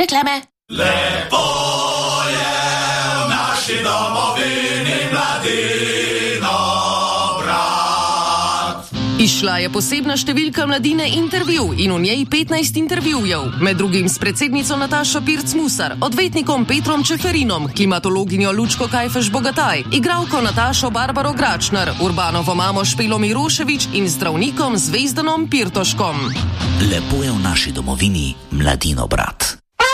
reklame. Lepo je v naši domovini Mladino brat. Izšla je posebna številka Mladine intervju in v njej 15 intervjujev, med drugim s predsednico Natašo Pirc-Musar, odvetnikom Petrom Čeferinom, klimatologinjo Lučko Kajfež-Bogataj, igralko Natašo Barbaro Gračner, Urbanovo mamo Špelo Mirošević in zdravnikom Zvezdanom Pirtoškom. Lepo je v naši domovini Mladino brat.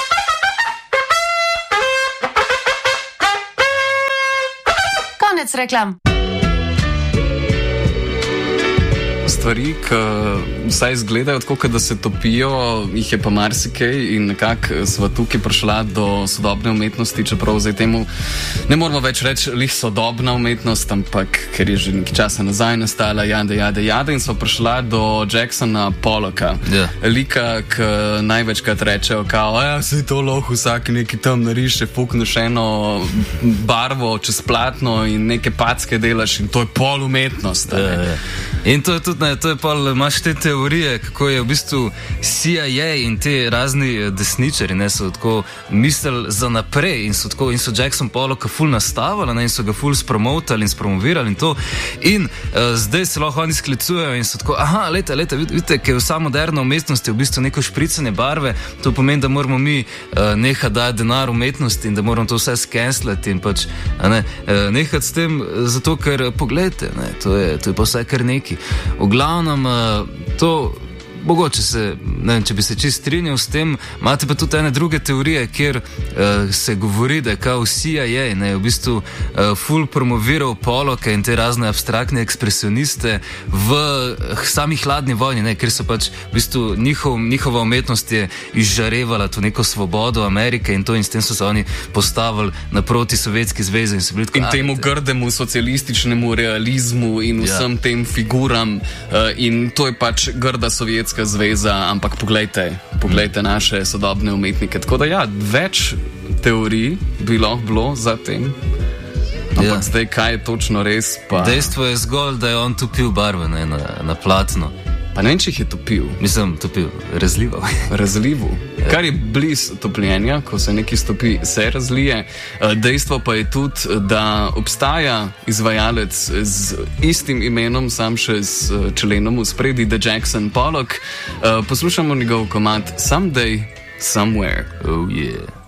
Konec reklam. Stvari, ki vsaj izgledajo tako, da se topijo, jih je pa marsikaj in nekako sva tukaj prišla do sodobne umetnosti, čeprav zdaj temu ne moramo več reči lih sodobna umetnost, ampak ker je že nekaj časa nazaj nastala, jade in sva prišla do Jacksona Pollocka. Lika, ki največkrat rečejo, kao, saj to lahko vsak neki tam nariše, fukneš eno barvo čez platno in neke packe delaš in to je pol umetnost. In to je tudi, to je pa, imaš te teorije, kako je v bistvu CIA in te razni desničari, so tako mislili za naprej in so Jackson Pollocka ful nastavili, in so ga ful spromotali in spromovirali in to. In zdaj se lahko oni sklicujejo in so tako, vidite, ker je vsa moderna umetnost je v bistvu neko špricanje barve, to pomeni, da moramo mi nehati dati denar umetnosti in da moramo to vse skenslati in pač nehati s tem, zato ker, pogledajte, to je pa vse kar neki. V glavnem, to mogoče se, ne vem, če bi se čisto strinjal s tem, imate pa tudi ene druge teorije, kjer se govori, da je kao CIA, v bistvu ful promoviral Pollocka in te razne abstraktne ekspresioniste v sami hladni vojni, ker so pač v bistvu njihova umetnost je izžarevala to neko svobodo Amerike in to, in s tem so se oni postavili naproti Sovjetski zvezi in so bili tako, in temu grdemu socialističnemu realizmu in vsem tem figuram in to je pač grda Sovjetska zveza, ampak poglejte naše sodobne umetnike. Tako da več teorij bi lahko bilo za tem. Ampak zdaj, kaj je točno res, pa... Dejstvo je zgolj, da je on topil barve na platno. Pa ne vem, če jih je topil. Mislim, topil, razlival. Razlival. Kar je bliz topljenja, ko se nekaj stopi, se razlije. Dejstvo pa je tudi, da obstaja izvajalec z istim imenom, sam še s členom v spredi, The Jackson Pollock. Poslušamo njegov komad Someday, Somewhere. Oh yeah.